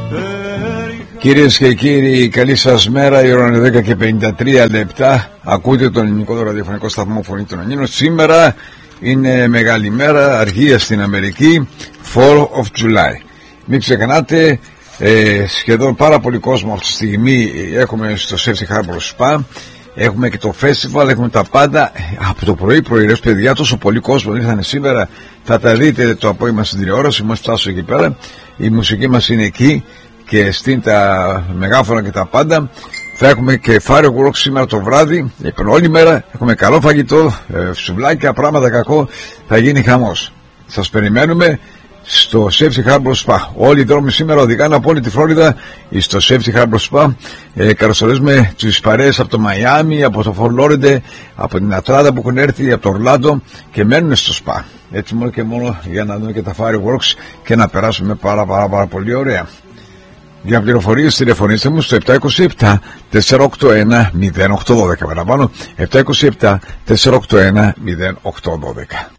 Κυρίες και κύριοι, καλή σας μέρα. Η ώρα είναι 10 και 53 λεπτά. Ακούτε τον ελληνικό ραδιοφωνικό σταθμό Φωνή των Ελλήνων. Σήμερα είναι μεγάλη μέρα, αργία στην Αμερική, 4th of July. Μην ξεχνάτε, σχεδόν πάρα πολύ κόσμο αυτή τη στιγμή έχουμε στο Safety Harbor Spa. Έχουμε και το festival, έχουμε τα πάντα. Από το πρωί, ρε παιδιά, τόσο πολύ κόσμο ήρθανε σήμερα. Θα τα δείτε το απόγευμα στην τηλεόραση. Μόλις φτάσω εκεί πέρα, η μουσική μας είναι εκεί και στείλει τα μεγάφωνα και τα πάντα. Θα έχουμε και fireworks σήμερα το βράδυ. Όλη μέρα έχουμε καλό φαγητό, σουβλάκια, πράγματα κακό. Θα γίνει χαμός. Σας περιμένουμε στο Safety Harbor Spa. Όλοι οι δρόμοι σήμερα οδηγάνε από όλη τη Φλόριδα στο Safety Harbor Spa. Καλωσορίζουμε τους παρέες από το Μαϊάμι, από το Fort Lauderdale, από την Ατράντα που έχουν έρθει, από το Ορλάντο και μένουν στο Spa. Έτσι μόνο και μόνο για να δούμε και τα fireworks και να περάσουμε πάρα πολύ ωραία. Για πληροφορίες τηλεφωνήστε μου στο 727-481-0812. Παραπάνω 727-481-0812.